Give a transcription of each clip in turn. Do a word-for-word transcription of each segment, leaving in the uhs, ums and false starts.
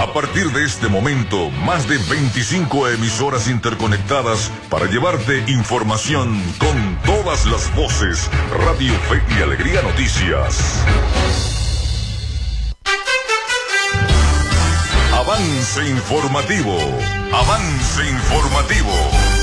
A partir de este momento, más de veinticinco emisoras interconectadas para llevarte información con todas las voces. Radio Fe y Alegría Noticias. Avance informativo. Avance informativo.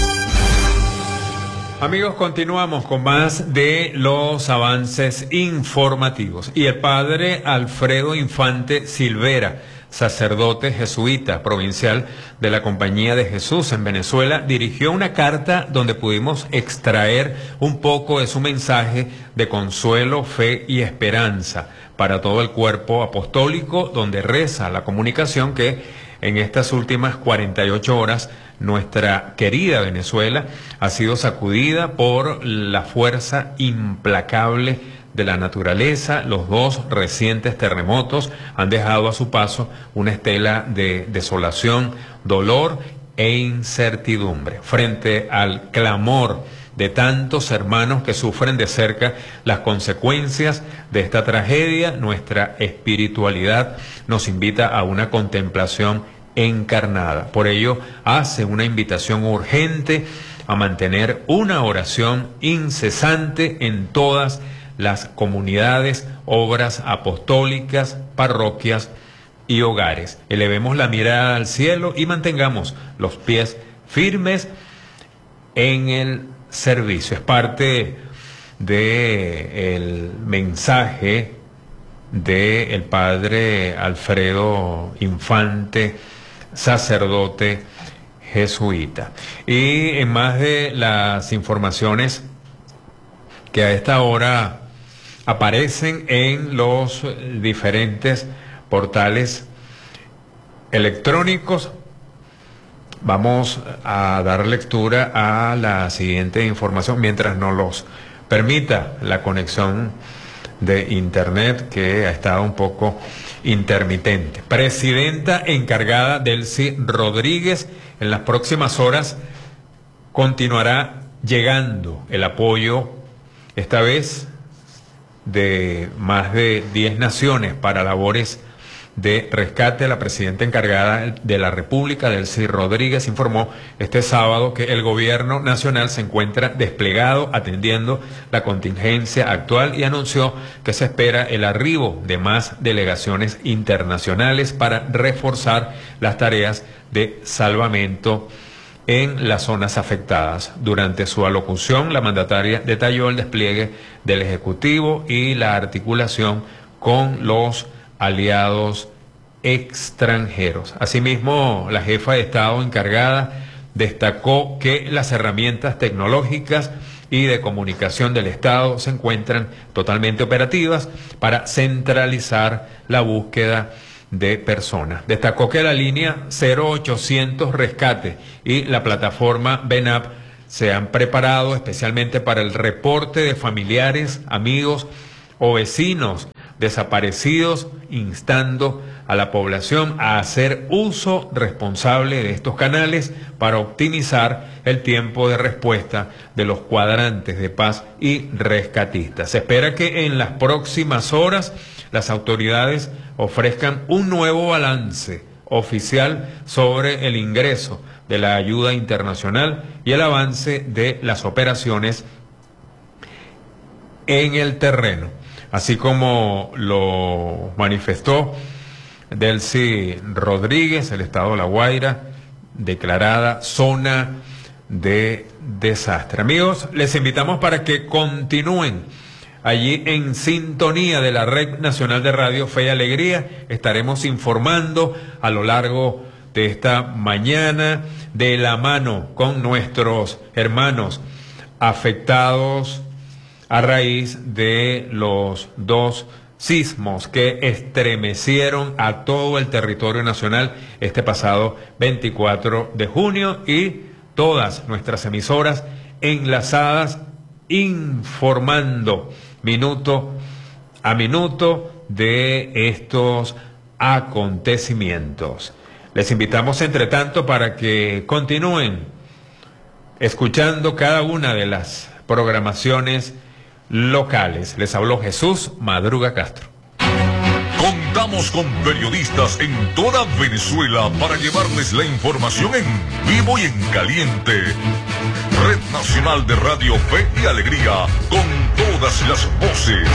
Amigos, continuamos con más de los avances informativos. Y el padre Alfredo Infante Silvera, sacerdote jesuita provincial de la Compañía de Jesús en Venezuela, dirigió una carta donde pudimos extraer un poco de su mensaje de consuelo, fe y esperanza para todo el cuerpo apostólico, donde reza la comunicación que en estas últimas cuarenta y ocho horas nuestra querida Venezuela ha sido sacudida por la fuerza implacable de la naturaleza. Los dos recientes terremotos han dejado a su paso una estela de desolación, dolor e incertidumbre. Frente al clamor de tantos hermanos que sufren de cerca las consecuencias de esta tragedia, nuestra espiritualidad nos invita a una contemplación encarnada. Por ello, hace una invitación urgente a mantener una oración incesante en todas las comunidades, obras apostólicas, parroquias y hogares. Elevemos la mirada al cielo y mantengamos los pies firmes en el servicio. Es parte del mensaje del padre Alfredo Infante, sacerdote jesuita. Y en más de las informaciones que a esta hora aparecen en los diferentes portales electrónicos, vamos a dar lectura a la siguiente información mientras nos los permita la conexión de internet, que ha estado un poco intermitente. Presidenta encargada Delcy Rodríguez, en las próximas horas continuará llegando el apoyo, esta vez de más de diez naciones, para labores de rescate. La presidenta encargada de la República, Delcy Rodríguez, informó este sábado que el gobierno nacional se encuentra desplegado atendiendo la contingencia actual y anunció que se espera el arribo de más delegaciones internacionales para reforzar las tareas de salvamento en las zonas afectadas. Durante su alocución, la mandataria detalló el despliegue del Ejecutivo y la articulación con los aliados extranjeros. Asimismo, la jefa de Estado encargada destacó que las herramientas tecnológicas y de comunicación del Estado se encuentran totalmente operativas para centralizar la búsqueda de personas. Destacó que la línea cero ochocientos Rescate y la plataforma BENAP se han preparado especialmente para el reporte de familiares, amigos o vecinos desaparecidos, instando a la población a hacer uso responsable de estos canales para optimizar el tiempo de respuesta de los cuadrantes de paz y rescatistas. Se espera que en las próximas horas las autoridades ofrezcan un nuevo balance oficial sobre el ingreso de la ayuda internacional y el avance de las operaciones en el terreno, así como lo manifestó Delcy Rodríguez. El estado de La Guaira declarada zona de desastre. Amigos, les invitamos para que continúen allí en sintonía de la Red Nacional de Radio Fe y Alegría. Estaremos informando a lo largo de esta mañana de la mano con nuestros hermanos afectados a raíz de los dos sismos que estremecieron a todo el territorio nacional este pasado veinticuatro de junio, y todas nuestras emisoras enlazadas informando minuto a minuto de estos acontecimientos. Les invitamos entre tanto para que continúen escuchando cada una de las programaciones locales. Les habló Jesús Madruga Castro. Contamos con periodistas en toda Venezuela para llevarles la información en vivo y en caliente. Red Nacional de Radio Fe y Alegría, con todas las voces.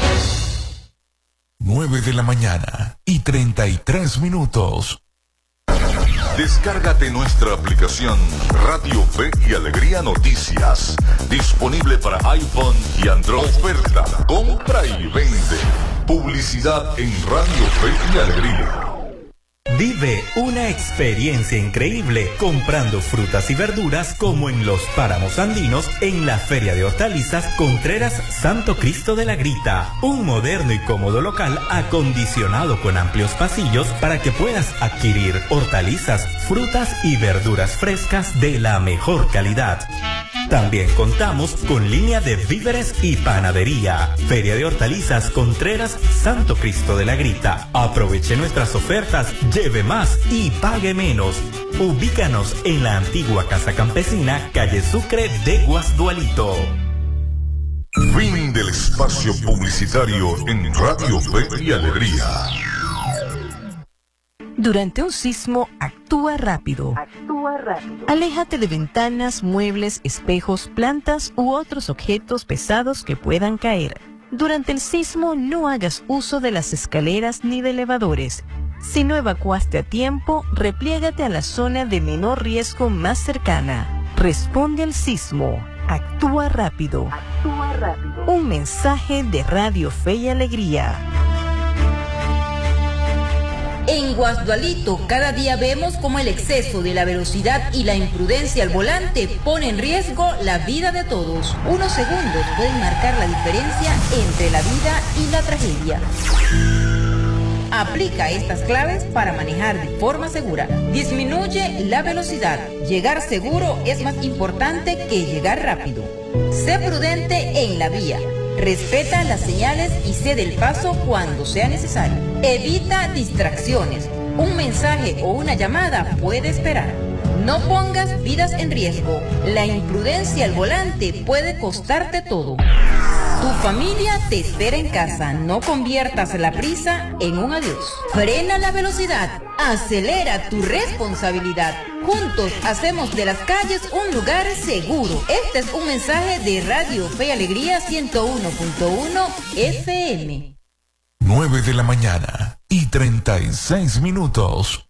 nueve de la mañana y treinta y tres minutos. Descárgate nuestra aplicación Radio Fe y Alegría Noticias, disponible para iPhone y Android. Oferta, compra y vende. Publicidad en Radio Fe y Alegría. Vive una experiencia increíble comprando frutas y verduras como en los páramos andinos en la Feria de Hortalizas Contreras Santo Cristo de la Grita. Un moderno y cómodo local acondicionado con amplios pasillos para que puedas adquirir hortalizas, frutas y verduras frescas de la mejor calidad. También contamos con línea de víveres y panadería. Feria de Hortalizas Contreras Santo Cristo de la Grita. Aproveche nuestras ofertas, lleve más y pague menos. Ubícanos en la antigua Casa Campesina, calle Sucre de Guasdualito. Fin del espacio publicitario en Radio Fe y Alegría. Durante un sismo, actúa rápido. Actúa rápido. Aléjate de ventanas, muebles, espejos, plantas u otros objetos pesados que puedan caer. Durante el sismo, no hagas uso de las escaleras ni de elevadores. Si no evacuaste a tiempo, repliégate a la zona de menor riesgo más cercana. Responde al sismo. Actúa rápido. Actúa rápido. Un mensaje de Radio Fe y Alegría. En Guasdualito cada día vemos cómo el exceso de la velocidad y la imprudencia al volante pone en riesgo la vida de todos. Unos segundos pueden marcar la diferencia entre la vida y la tragedia. Aplica estas claves para manejar de forma segura. Disminuye la velocidad. Llegar seguro es más importante que llegar rápido. Sé prudente en la vía. Respeta las señales y cede el paso cuando sea necesario. Evita distracciones. Un mensaje o una llamada puede esperar. No pongas vidas en riesgo. La imprudencia al volante puede costarte todo. Tu familia te espera en casa. No conviertas la prisa en un adiós. Frena la velocidad. Acelera tu responsabilidad. Juntos hacemos de las calles un lugar seguro. Este es un mensaje de Radio Fe y Alegría ciento uno punto uno F M. nueve de la mañana y treinta y seis minutos.